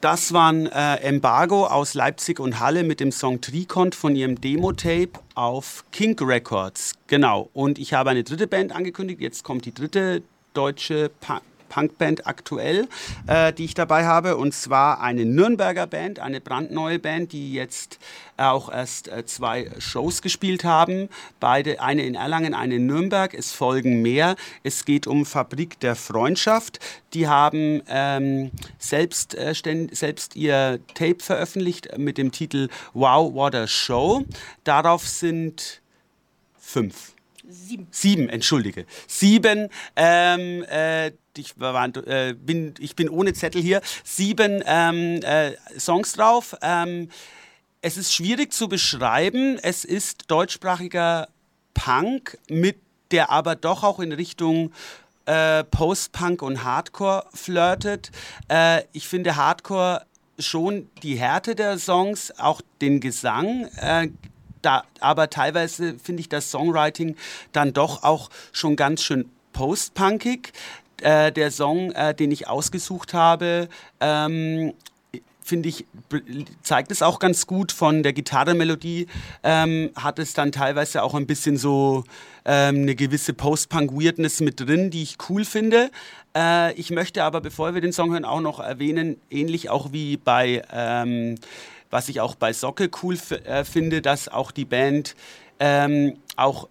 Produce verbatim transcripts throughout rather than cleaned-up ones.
Das waren äh, Embargo aus Leipzig und Halle mit dem Song Trikont von ihrem Demo-Tape auf Kink Records. Genau. Und ich habe eine dritte Band angekündigt. Jetzt kommt die dritte deutsche pa Punkband aktuell, äh, die ich dabei habe. Und zwar eine Nürnberger Band, eine brandneue Band, die jetzt auch erst äh, zwei Shows gespielt haben. Beide, eine in Erlangen, eine in Nürnberg. Es folgen mehr. Es geht um Fabrik der Freundschaft. Die haben ähm, selbst, äh, ständ, selbst ihr Tape veröffentlicht mit dem Titel Wow, What a Show. Darauf sind fünf. Sieben. Sieben, entschuldige. Sieben, ähm, äh, ich, war, äh, bin, ich bin ohne Zettel hier. Sieben ähm, äh, Songs drauf. Ähm, es ist schwierig zu beschreiben. Es ist deutschsprachiger Punk, mit der aber doch auch in Richtung äh, Post-Punk und Hardcore flirtet. Äh, ich finde Hardcore schon die Härte der Songs, auch den Gesang. Äh, Da, aber teilweise finde ich das Songwriting dann doch auch schon ganz schön post-punkig. Äh, der Song, äh, den ich ausgesucht habe, ähm, finde ich, zeigt es auch ganz gut. Von der Gitarrenmelodie ähm, hat es dann teilweise auch ein bisschen so ähm, eine gewisse Post-Punk-Weirdness mit drin, die ich cool finde. Äh, ich möchte aber, bevor wir den Song hören, auch noch erwähnen, ähnlich auch wie bei... Ähm, was ich auch bei Socke cool äh, finde, dass auch die Band ähm, auch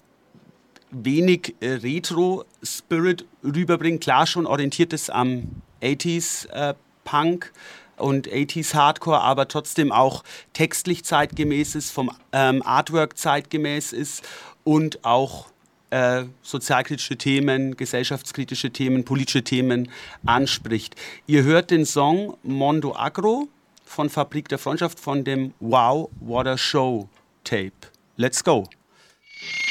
wenig äh, Retro-Spirit rüberbringt. Klar, schon orientiert ist am achtziger äh, Punk und achtziger Hardcore, aber trotzdem auch textlich zeitgemäß ist, vom ähm, Artwork zeitgemäß ist und auch äh, sozialkritische Themen, gesellschaftskritische Themen, politische Themen anspricht. Ihr hört den Song Mondo Agro von Fabrik der Freundschaft von dem Wow, What a Show Tape. Let's go!